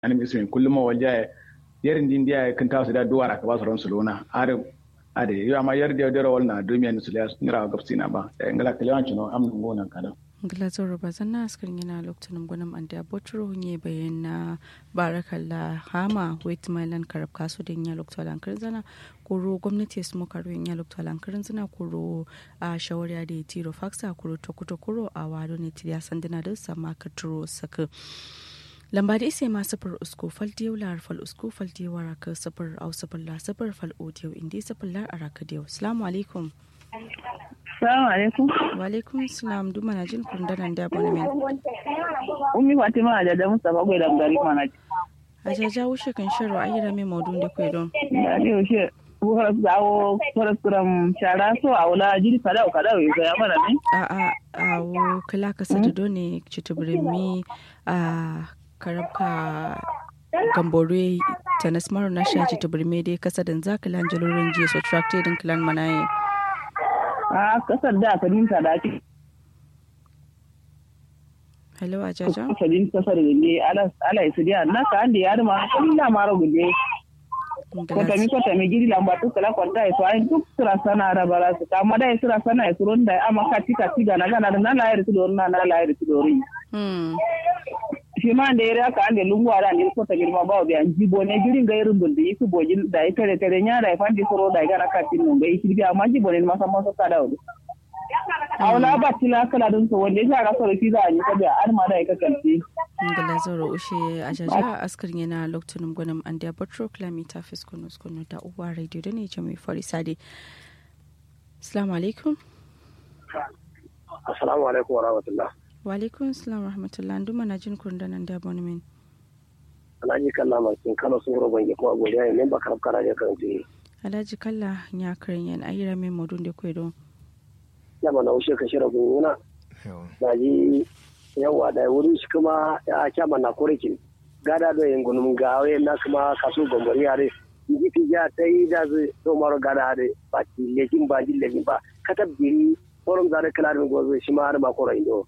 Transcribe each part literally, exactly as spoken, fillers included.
ani mismin kullum walja yerin din dia kan taw da duwara ka basu ron sulona are ade yo amma yer dia dero walna dumiya ni suliya ngira gapsina ba da ngala kalewan chino am ngona kada Glazo Robazana askin yana lokacin gwanin ande abotro nye bayan barakalla hama wait mailan karab kasu din ya lokacin lankarin zana kuro gwamnati su muka ruwan ya lokacin lankarin zana kuro a shawariya da tiro faksa kuro tokuto kuro a wado ne tiriya sandina da sama ka turo saka lamba da isa ma safar usko faldiyo lar fal usko faldiyo waraka safar au safar la safar fal odiyo indi safar lar araka diyo assalamu alaikum. Assalamu alaikum. Wa alaikum salam duma na jin kun danan da bane men. Ummi Fatima da da Mustafa goi da gari mana. Ajaja wushe kan sharo ayyira mai maudun da kai don. Da ne wushe buhar zawo faras kuram shara so aula jiri kada kada wai ga mana ne. A a a wo kala ka sata done chitubrimi a karabka gambore tanasmaro na sha chitubrimi dai kasa dan zakalan jalorin je so tracted din clan manaye. A kasar da fahimta da ake. Hello Ajaja. Fahimta kasar da ne ala ala isidiya na ka ande yar ma kulla mara gude. Ko ta mi ko ta mi gidi lamba to kala kwanta e so ai duk sura sana rabara su ka ma dai sura sana e surun da amma ka tika tiga na gana na la yar tudor na na la yar tudori. Hmm. Shi ma da yare aka ande lungu ara ne ko ta girma ba obi an jibo ne girin ga irin buldi yiku bojin da ita tare tare nya da fandi soro da ga raka tin mun ga shi ga amma jibo ne ma san ma so ka dawo awla ba tila kala dun so wanda ya ga soro ki za ni ka da an ma da ka kanti ngala zoro ushe ajaja askar yana loktunum gonam ande botro kilometer fiskunus kunu da uwa radio da ne jami farisade. Assalamu alaikum. Assalamu alaikum wa rahmatullah. Wa alaikum salam rahmatullah nduma na jin kun danan da abonement. Alhaji Kalla makin Kano sun roban ya kuma godiya ne ba karab kara ne kan ji. Alhaji Kalla nya karin yan ayira me modun de kwedo. Ya mana ushe ka shira gunguna. Da ji yawa da wurin shi kuma ya kyama na korekin. Gada da yin gunum gawe na kuma kaso gombari yare. Ji fi ja tai da zai to maro gada da ba ti lekin ba ji lekin ba. Katab biri forum zare kalarin gozo shi ma har ma kora indo.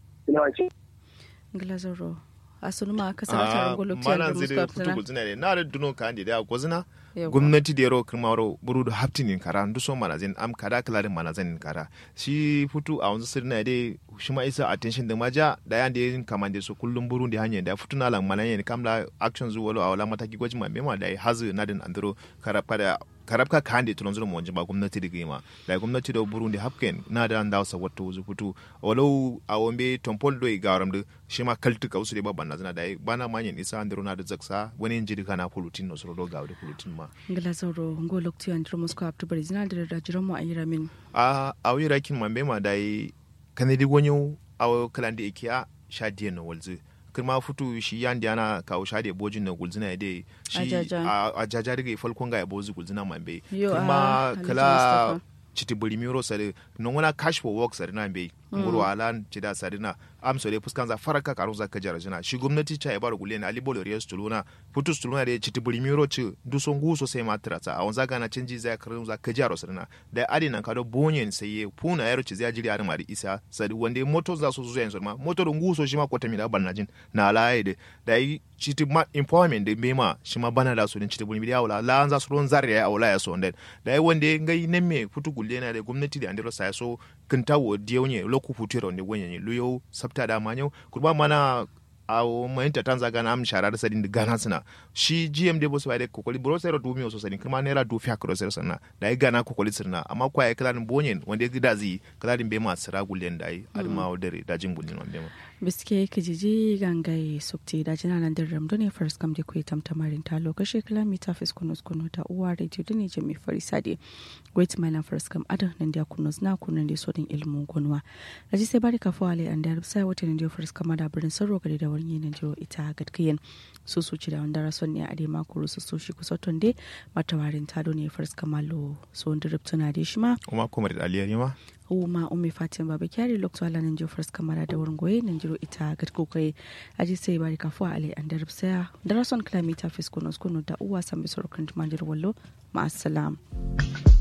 Glazoro asunu ma aka sanar taron golokiyar da muska fitina gulzina ne na da duno ka ande da gozina gwamnati da yaro kuma ro burudu haptinin kara ndu so manazin am kada kalarin manazin kara shi futu a wanzu sirna dai shi ma isa attention da maja da yan da yin kamande so kullum burun da hanyar da futuna lan manan kamla action zuwa a wala mataki gwajin ma mema da hazu nadin andro karapa da karabka kande tulon zuru monji ba gwamnati da gima da gwamnati da burundi hapken na da ndaw sa wato zu futu walau a wombe tompol do igaram da shi ma kaltu ka usu da babban nazana da bana manyan isa andro na da zaksa wani injiri kana pulutin no soro do gawo da pulutin ma ngala zoro ngo lokti andro musko aptu brizina da da jiromo ayira min a awi rakin mambe ma dai kanedi gonyo aw kalande ikiya shadiye no walzu kirma futu shi yandi ana kawo shade bojin na gulzina dai shi a jaja daga falkon ga bozu gulzina mambe kirma kala chiti bulimiro sare non wana cash for work sare na be nguru alan chida sare na am sore fuskanza faraka karuza kajara jina shi gwamnati cha ibar gulle na libolo riyas tuluna futu tuluna da chiti bulimiro ci duson guso sai matrata a wanza gana canji zai karuza kajara sare na da adi nan kado bonyen sai puna yaro ci zai jiri arin mari isa sare wanda moto za su zuwa yanzu ma moto don guso shi ma kwata mi da barnajin na alaye da yi chiti ma employment da bema shi ma bana da su din chiti bulimiro wala la an za su ron zare ya wala ya so ndai da wanda ngai nemme futu gulle na da gwamnati da andiro sa so kintawo diyonye loku futiro ne wonye luyo sabta da manyo kurba mana awo mayinta tanza gana am shara sadin da gana suna shi G M D bosu bai da kokoli bro sai do mi so sadin kuma naira do fiya kro sai sana da ai gana kokoli sirna amma kwa ai kalan bonyen wanda gida zi kalan be ma sira gullen dai adma odere da jingulin wanda ma biske kijiji gangai sukti da jina nan da ramdo ne first kam de ku tamtamarin ta lokaci kilomita fiskunus kunu ta uwa radio da ne jami farisade great my first kam adan nan da kunus na kunun da sodin ilmu gonwa aji sai bari kafa ale an da sai wata ne da first kam da birnin sarro gari da wani nan jiro ita gadkiyen su su ci da wanda rason ne a dai makuru su su shi kusa tonde matawarin ta ne first kamalo so wanda rubtuna da shi ma kuma kuma da aliyari ma uma umi fatima baba kyari lokto ala nan jiro first kamara da wurin goye nan jiro ita gadkokai aji sai bari kafa ale an da rubsaya da rason kilomita fiskunus kunu da uwa san bisoro kan mandir wallo ma assalam